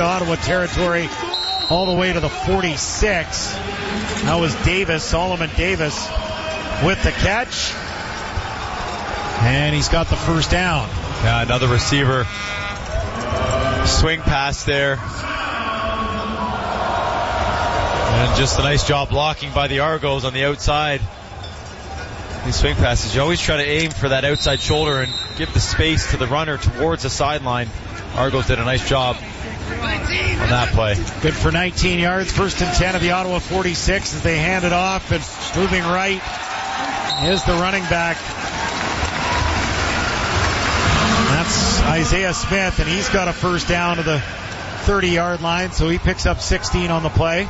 into Ottawa territory all the way to the 46. That was Davis, Solomon Davis, with the catch. And he's got the first down. Yeah, another receiver. Swing pass there. And just a nice job blocking by the Argos on the outside. These swing passes, you always try to aim for that outside shoulder and give the space to the runner towards the sideline. Argos did a nice job on that play. Good for 19 yards. First and 10 of the Ottawa 46 as they hand it off, and moving right is the running back. That's Isaiah Smith, and he's got a first down to the 30-yard line, so he picks up 16 on the play.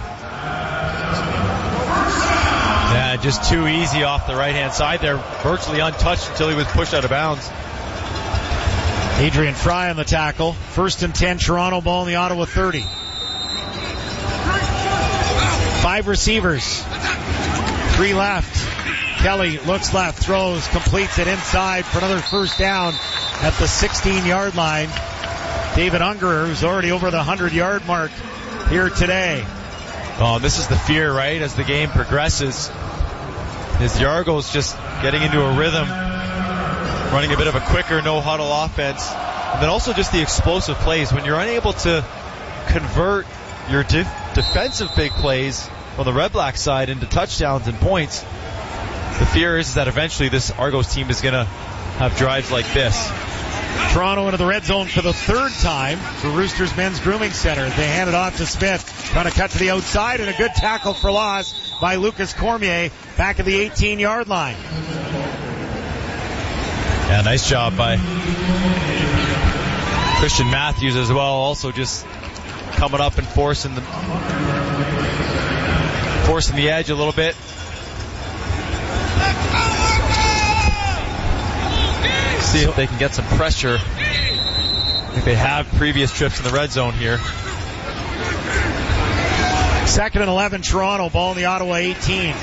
Yeah, just too easy off the right-hand side there. Virtually untouched until he was pushed out of bounds. Adrian Fry on the tackle. First and 10, Toronto ball in the Ottawa 30. 5 receivers. 3 left. Kelly looks left, throws, completes it inside for another first down at the 16-yard line. David Ungerer, who's already over the 100-yard mark here today. Oh, this is the fear, right, as the game progresses. Is the Argos just getting into a rhythm, running a bit of a quicker no-huddle offense, and then also just the explosive plays. When you're unable to convert your defensive big plays on the Red-Black side into touchdowns and points, the fear is that eventually this Argos team is going to have drives like this. Toronto into the red zone for the third time for Roosters Men's Grooming Center. They hand it off to Smith, trying to cut to the outside, and a good tackle for loss by Lucas Cormier back at the 18-yard line. Yeah, nice job by Christian Matthews as well, also just coming up and forcing the edge a little bit. See if they can get some pressure. I think they have previous trips in the red zone here. 2nd and 11, Toronto, ball in the Ottawa 18.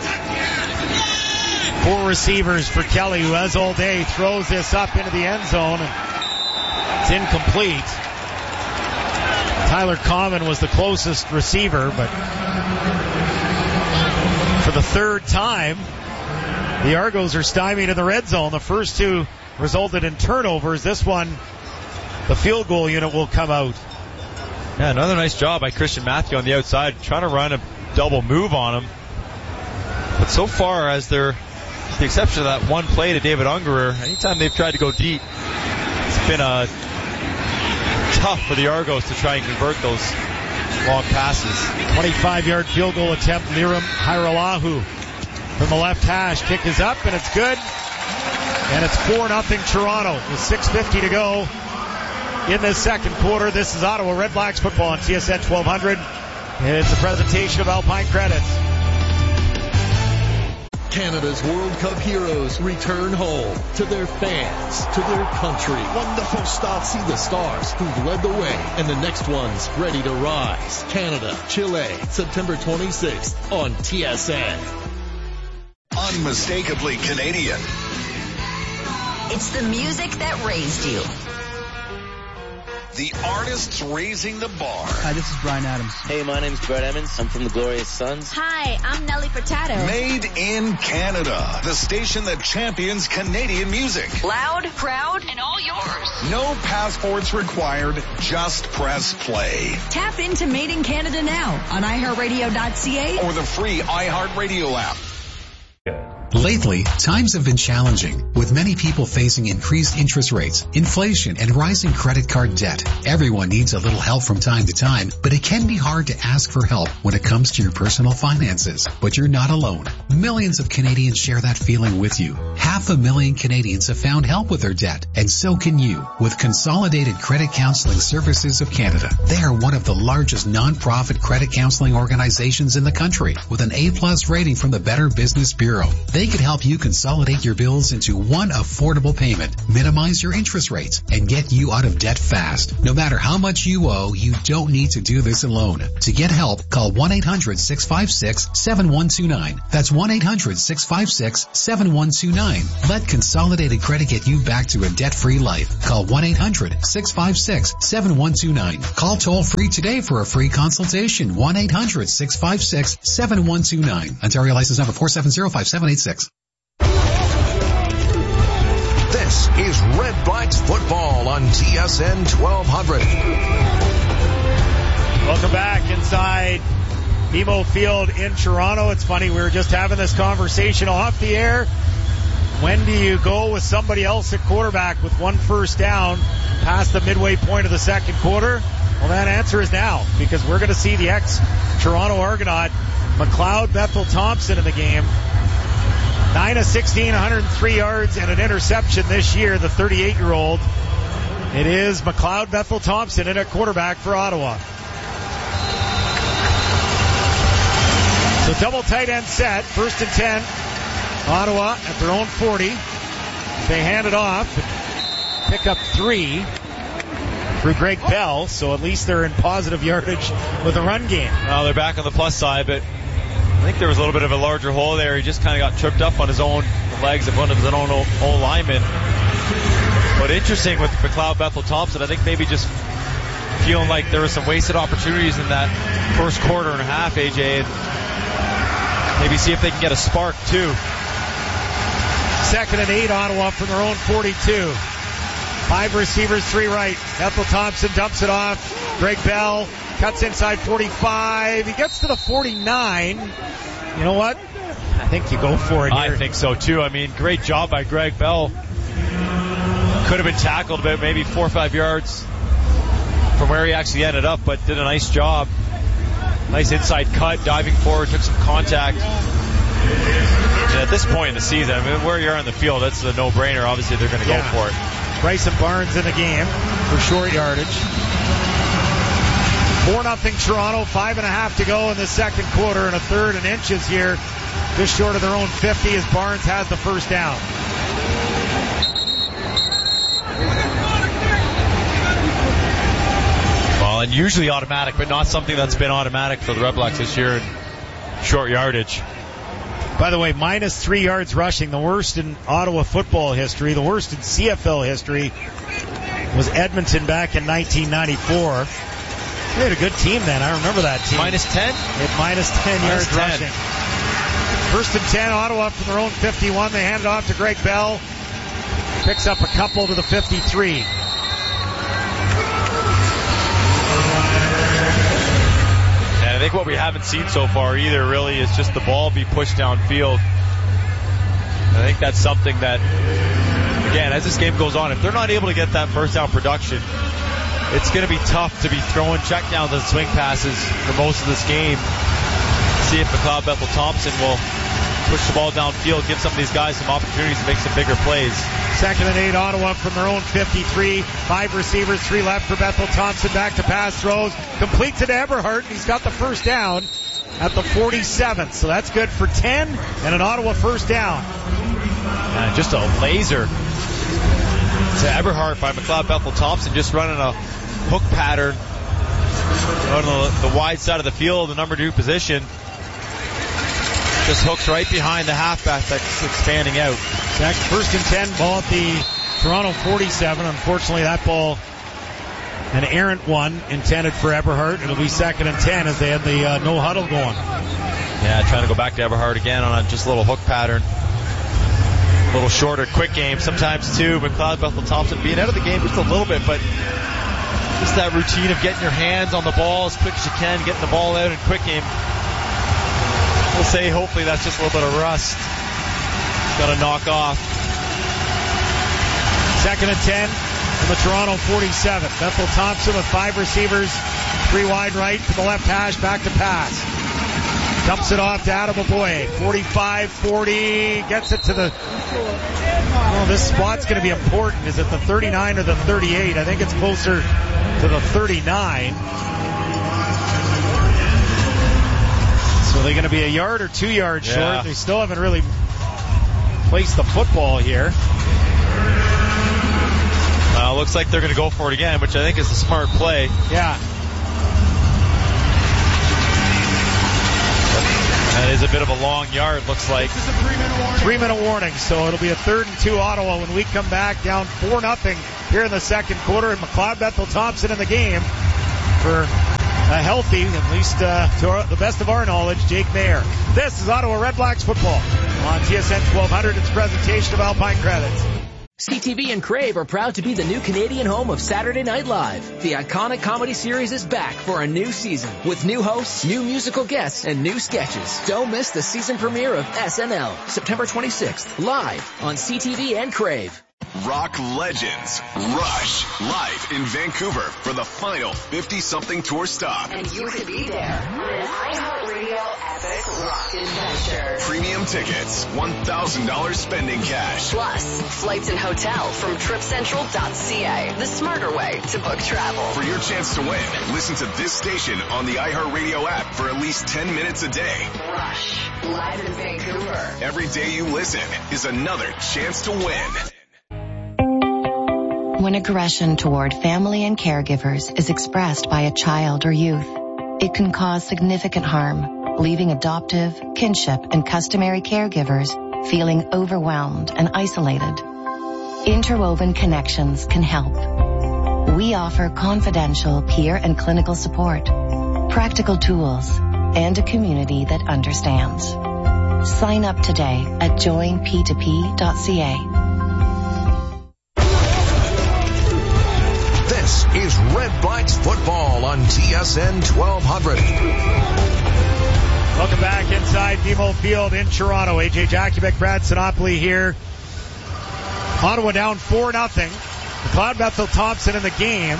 4 receivers for Kelly, who as all day throws this up into the end zone. It's incomplete. Tyler Common was the closest receiver, but for the third time, the Argos are stymied in the red zone. The first 2 resulted in turnovers. This one, the field goal unit will come out. Yeah, another nice job by Christian Matthew on the outside, trying to run a double move on him. But so far, as they're, with the exception of that one play to David Ungerer, anytime they've tried to go deep, it's been tough for the Argos to try and convert those long passes. 25-yard field goal attempt, Liram Hairolahu from the left hash. Kick is up, and it's good. And it's 4-0 Toronto with 6:50 to go in this second quarter. This is Ottawa Red Blacks football on TSN 1200. It's a presentation of Alpine Credit. Canada's World Cup heroes return home to their fans, to their country. Wonderful stuff. See the stars who've led the way and the next ones ready to rise. Canada, Chile, September 26th on TSN. Unmistakably Canadian. It's the music that raised you. The artists raising the bar. Hi, this is Bryan Adams. Hey, my name's Brett Emmons. I'm from the Glorious Sons. Hi, I'm Nelly Furtado. Made in Canada. The station that champions Canadian music. Loud, proud, and all yours. No passports required. Just press play. Tap into Made in Canada now on iHeartRadio.ca or the free iHeartRadio app. Lately, times have been challenging, with many people facing increased interest rates, inflation, and rising credit card debt. Everyone needs a little help from time to time, but it can be hard to ask for help when it comes to your personal finances. But you're not alone. Millions of Canadians share that feeling with you. 500,000 Canadians have found help with their debt, and so can you, with Consolidated Credit Counseling Services of Canada. They are one of the largest non-profit credit counseling organizations in the country, with an A+ rating from the Better Business Bureau. They could help you consolidate your bills into one affordable payment, minimize your interest rates, and get you out of debt fast. No matter how much you owe, you don't need to do this alone. To get help, call 1-800-656-7129. That's 1-800-656-7129. 7129. Let Consolidated Credit get you back to a debt-free life. Call 1-800-656-7129. Call toll free today for a free consultation. 1-800-656-7129. Ontario license number 4705786. This is Red Blacks football on TSN 1200. Welcome back inside BMO Field in Toronto. It's funny, we were just having this conversation off the air. When do you go with somebody else at quarterback with one first down past the midway point of the second quarter? Well, that answer is now, because we're going to see the ex-Toronto Argonaut McLeod Bethel-Thompson in the game. 9 of 16, 103 yards and an interception this year, the 38-year-old. It is McLeod Bethel-Thompson in at quarterback for Ottawa. So double tight end set, 1st and 10. Ottawa at their own 40. They hand it off, pick up 3 through Greg Bell, so at least they're in positive yardage with the run game. Well, they're back on the plus side, but I think there was a little bit of a larger hole there. He just kind of got tripped up on his own legs of one of his own old linemen. But interesting with McLeod Bethel-Thompson, I think maybe just feeling like there were some wasted opportunities in that first quarter and a half, AJ, and maybe see if they can get a spark too. 2nd and 8, Ottawa from their own 42. 5 receivers, 3 right. Bethel-Thompson dumps it off. Greg Bell cuts inside 45. He gets to the 49. You know what? I think you go for it here. I think so too. I mean, great job by Greg Bell. Could have been tackled about maybe 4 or 5 yards from where he actually ended up, but did a nice job. Nice inside cut, diving forward, took some contact. And at this point in the season, I mean, where you are on the field, that's a no-brainer. Obviously, they're going to go for it. Bryson Barnes in the game for short yardage. 4-0 Toronto, 5.5 to go in the second quarter, and a third and inches here, just short of their own 50 as Barnes has the first down. Well, and usually automatic, but not something that's been automatic for the Red Blacks this year in short yardage. By the way, minus 3 yards rushing, the worst in Ottawa football history, the worst in CFL history was Edmonton back in 1994. They had a good team then. I remember that team. Minus 10? Minus 10 yards rushing. 1st and 10, Ottawa from their own 51. They hand it off to Greg Bell. Picks up a couple to the 53. I think what we haven't seen so far either really is just the ball be pushed downfield. I think that's something that, again, as this game goes on, if they're not able to get that first down production, it's going to be tough to be throwing checkdowns and swing passes for most of this game. See if McLeod Bethel-Thompson will push the ball downfield, give some of these guys some opportunities to make some bigger plays. 2nd and 8, Ottawa from their own 53. 5 receivers, 3 left for Bethel-Thompson. Back to pass throws. Complete to Eberhardt. He's got the first down at the 47th. So that's good for 10 and an Ottawa first down. Just a laser to Eberhardt by McLeod Bethel-Thompson, just running a hook pattern on the wide side of the field, the number 2 position. Just hooks right behind the halfback that's expanding out. 1st and 10, ball at the Toronto 47. Unfortunately, that ball, an errant one intended for Eberhardt. It'll be 2nd and 10 as they had the no huddle going. Yeah, trying to go back to Eberhardt again on just a little hook pattern. A little shorter, quick game sometimes too. McLeod Bethel-Thompson being out of the game just a little bit, but just that routine of getting your hands on the ball as quick as you can, getting the ball out in quick game. We'll say hopefully that's just a little bit of rust. Got to knock off. 2nd and 10 from the Toronto 47. Bethel-Thompson with 5 receivers, 3 wide right to the left hash, back to pass. Dumps it off to Adam Aboye. 45-40, gets it to the... Oh, this spot's going to be important. Is it the 39 or the 38? I think it's closer to the 39. So they're going to be a yard or 2 yards short. They still haven't really placed the football here. Looks like they're going to go for it again, which I think is a smart play. Yeah. That is a bit of a long yard, looks like. 3-minute warning, so it'll be a 3rd and 2 Ottawa when we come back down 4-0 here in the second quarter, and McLeod Bethel Thompson in the game for a healthy, at least to the best of our knowledge, Jake Mayer. This is Ottawa Redblacks football on TSN 1200. It's a presentation of Alpine Credits. CTV and Crave are proud to be the new Canadian home of Saturday Night Live. The iconic comedy series is back for a new season with new hosts, new musical guests, and new sketches. Don't miss the season premiere of SNL, September 26th, live on CTV and Crave. Rock legends Rush live in Vancouver for the final 50-something tour stop. And you could be there on an iHeartRadio epic rock adventure. Premium tickets, $1,000 spending cash. Plus, flights and hotel from TripCentral.ca, the smarter way to book travel. For your chance to win, listen to this station on the iHeartRadio app for at least 10 minutes a day. Rush, live in Vancouver. Every day you listen is another chance to win. When aggression toward family and caregivers is expressed by a child or youth, it can cause significant harm, leaving adoptive, kinship, and customary caregivers feeling overwhelmed and isolated. Interwoven Connections can help. We offer confidential peer and clinical support, practical tools, and a community that understands. Sign up today at joinp2p.ca. This is Red Blacks football on TSN 1200. Welcome back inside BMO Field in Toronto. AJ Jakubik, Brad Sinopoli here. Ottawa down 4-0. McLeod Bethel Thompson in the game.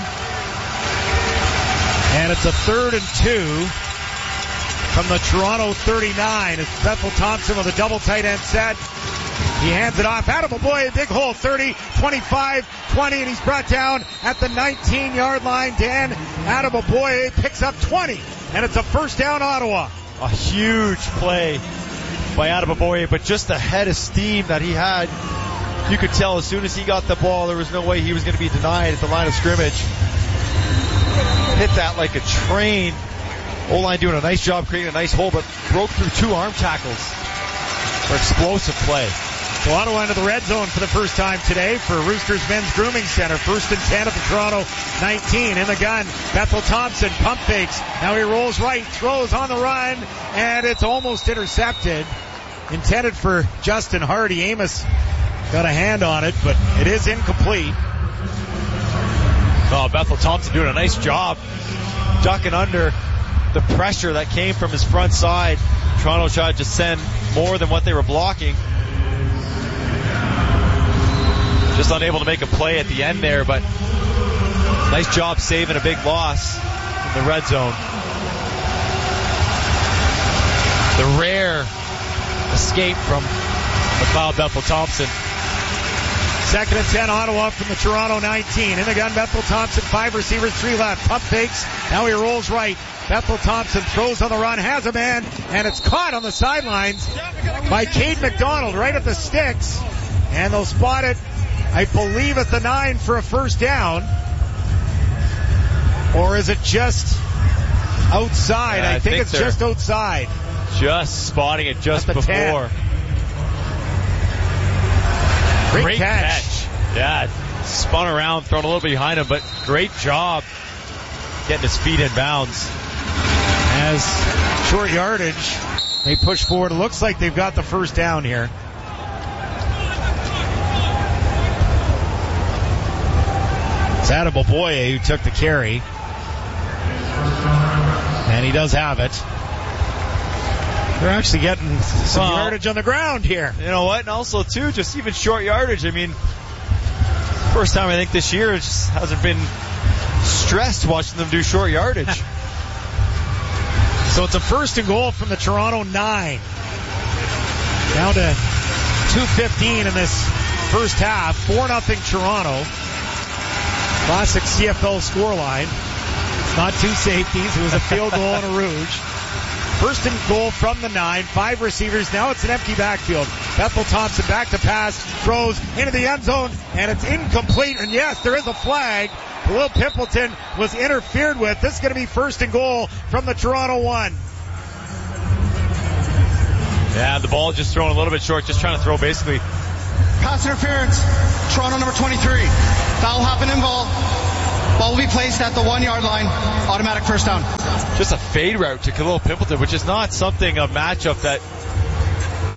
And it's a 3rd and 2 from the Toronto 39. It's Bethel Thompson with a double tight end set. He hands it off. Attaboy, big hole, 30, 25, 20, and he's brought down at the 19-yard line. Dan Attaboy picks up 20, and it's a first down Ottawa. A huge play by Attaboy, but just the head of steam that he had. You could tell as soon as he got the ball, there was no way he was going to be denied at the line of scrimmage. Hit that like a train. O-line doing a nice job creating a nice hole, but broke through 2 arm tackles for explosive play. So Ottawa into the red zone for the first time today for Roosters Men's Grooming Center. 1st and 10 at the Toronto 19. In the gun, Bethel Thompson pump fakes. Now he rolls right, throws on the run, and it's almost intercepted. Intended for Justin Hardy. Amos got a hand on it, but it is incomplete. Oh, Bethel Thompson doing a nice job ducking under the pressure that came from his front side. Toronto tried to send more than what they were blocking. Just unable to make a play at the end there, but nice job saving a big loss in the red zone. The rare escape from McLeod Bethel Thompson. 2nd and 10 Ottawa from the Toronto 19. In the gun, Bethel Thompson, 5 receivers, 3 left. Pump fakes. Now he rolls right. Bethel Thompson throws on the run, has a man, and it's caught on the sidelines by Cade McDonald right at the sticks. And they'll spot it, I believe, at the 9 for a first down. Or is it just outside? Yeah, I think it's just outside. Just spotting it just before. 10. Great catch. Yeah, spun around, thrown a little bit behind him, but great job getting his feet in bounds. As short yardage, they push forward. It looks like they've got the first down here. It's Attaboy who took the carry. And he does have it. They're actually getting some yardage on the ground here. You know what? And also, too, just even short yardage. I mean, first time I think this year, it just hasn't been stressed watching them do short yardage. So it's a 1st and goal from the Toronto 9. Down to 2:15 in this first half. 4-0 Toronto. Classic CFL scoreline. Not 2 safeties. It was a field goal and a rouge. 1st and goal from the 9. 5 receivers. Now it's an empty backfield. Bethel Thompson back to pass. Throws into the end zone. And it's incomplete. And yes, there is a flag. Will Pimpleton was interfered with. This is going to be 1st and goal from the Toronto 1. Yeah, the ball just thrown a little bit short, just trying to throw basically. Pass interference, Toronto number 23. Foul happen in ball. Ball will be placed at the 1 yard line. Automatic first down. Just a fade route to Khalil Pimpleton, which is not something, a matchup that